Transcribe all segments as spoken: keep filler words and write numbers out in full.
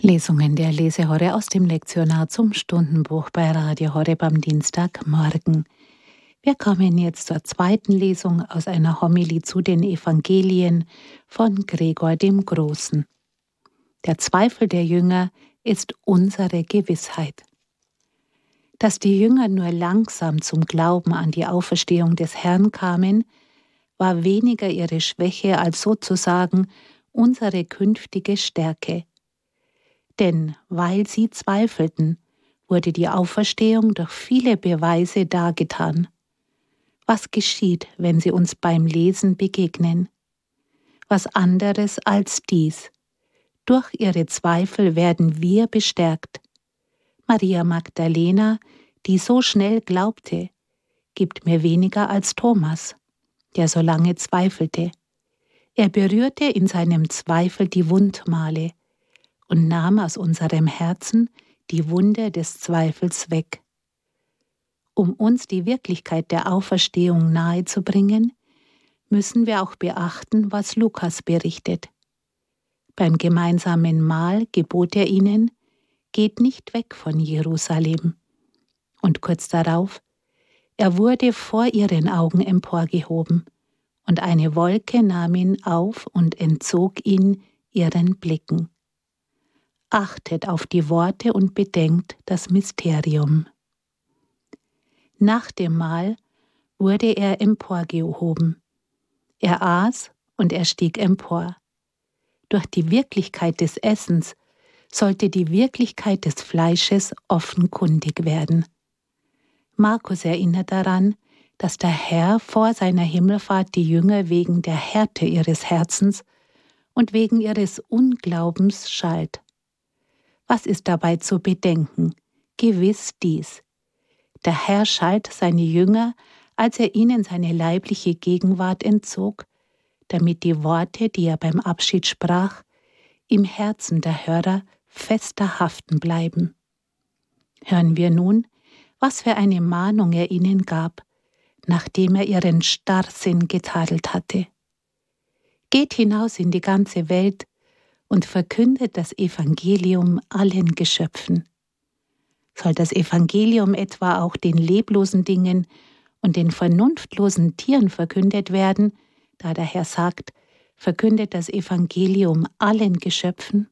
Lesungen der Lesehorre aus dem Lektionar zum Stundenbuch bei Radio Horeb am Dienstagmorgen. Wir kommen jetzt zur zweiten Lesung aus einer Homilie zu den Evangelien von Gregor dem Großen. Der Zweifel der Jünger ist unsere Gewissheit. Dass die Jünger nur langsam zum Glauben an die Auferstehung des Herrn kamen, war weniger ihre Schwäche als sozusagen unsere künftige Stärke. Denn weil sie zweifelten, wurde die Auferstehung durch viele Beweise dargetan. Was geschieht, wenn sie uns beim Lesen begegnen? Was anderes als dies. Durch ihre Zweifel werden wir bestärkt. Maria Magdalena, die so schnell glaubte, gibt mir weniger als Thomas, der so lange zweifelte. Er berührte in seinem Zweifel die Wundmale und nahm aus unserem Herzen die Wunde des Zweifels weg. Um uns die Wirklichkeit der Auferstehung nahezubringen, müssen wir auch beachten, was Lukas berichtet. Beim gemeinsamen Mahl gebot er ihnen, geht nicht weg von Jerusalem. Und kurz darauf, er wurde vor ihren Augen emporgehoben, und eine Wolke nahm ihn auf und entzog ihn ihren Blicken. Achtet auf die Worte und bedenkt das Mysterium. Nach dem Mahl wurde er emporgehoben. Er aß und er stieg empor. Durch die Wirklichkeit des Essens sollte die Wirklichkeit des Fleisches offenkundig werden. Markus erinnert daran, dass der Herr vor seiner Himmelfahrt die Jünger wegen der Härte ihres Herzens und wegen ihres Unglaubens schalt. Was ist dabei zu bedenken? Gewiss dies. Der Herr schalt seine Jünger, als er ihnen seine leibliche Gegenwart entzog, damit die Worte, die er beim Abschied sprach, im Herzen der Hörer fester haften bleiben. Hören wir nun, was für eine Mahnung er ihnen gab, nachdem er ihren Starrsinn getadelt hatte. Geht hinaus in die ganze Welt und verkündet das Evangelium allen Geschöpfen. Soll das Evangelium etwa auch den leblosen Dingen und den vernunftlosen Tieren verkündet werden, da der Herr sagt, verkündet das Evangelium allen Geschöpfen?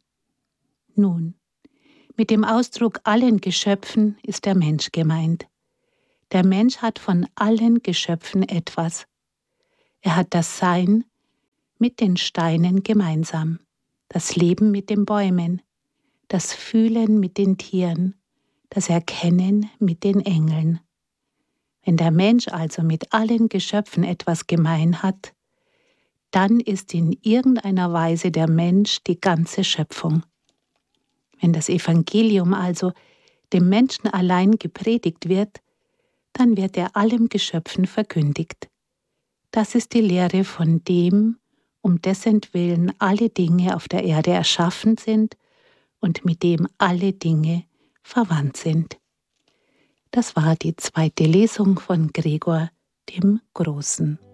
Nun, mit dem Ausdruck allen Geschöpfen ist der Mensch gemeint. Der Mensch hat von allen Geschöpfen etwas. Er hat das Sein mit den Steinen gemeinsam, das Leben mit den Bäumen, das Fühlen mit den Tieren, das Erkennen mit den Engeln. Wenn der Mensch also mit allen Geschöpfen etwas gemein hat, dann ist in irgendeiner Weise der Mensch die ganze Schöpfung. Wenn das Evangelium also dem Menschen allein gepredigt wird, dann wird er allem Geschöpfen verkündigt. Das ist die Lehre von dem, um dessentwillen alle Dinge auf der Erde erschaffen sind und mit dem alle Dinge verwandt sind. Das war die zweite Lesung von Gregor dem Großen.